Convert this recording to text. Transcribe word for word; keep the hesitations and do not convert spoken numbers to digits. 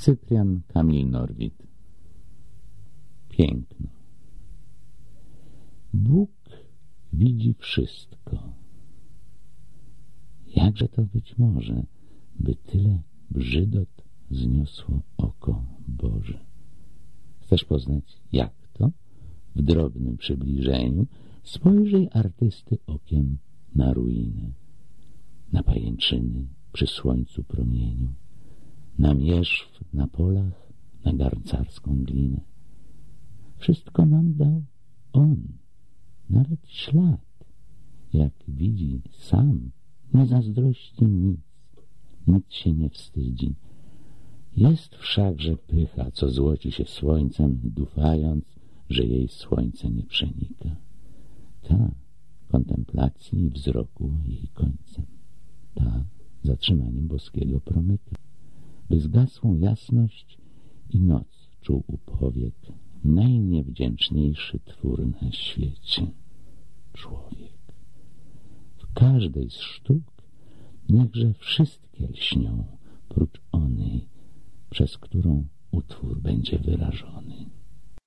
Cyprian Kamil Norwid. Piękno. Bóg widzi wszystko. Jakże to być może, by tyle brzydot zniosło oko Boże? Chcesz poznać, jak to? W drobnym przybliżeniu spojrzyj artysty okiem na ruinę, na pajęczyny przy słońcu promieniu, na mierzw na polach, na garncarską glinę. Wszystko nam dał On, nawet ślad. Jak widzi sam, nie zazdrości nic, nic się nie wstydzi. Jest wszakże pycha, co złoci się słońcem, dufając, że jej słońce nie przenika. Ta kontemplacji i wzroku jej końcem, ta zatrzymaniem boskiego promyka, by zgasłą jasność i noc czuł u powiek najniewdzięczniejszy twór na świecie — człowiek. W każdej z sztuk niechże wszystkie lśnią, prócz onej, przez którą utwór będzie wyrażony.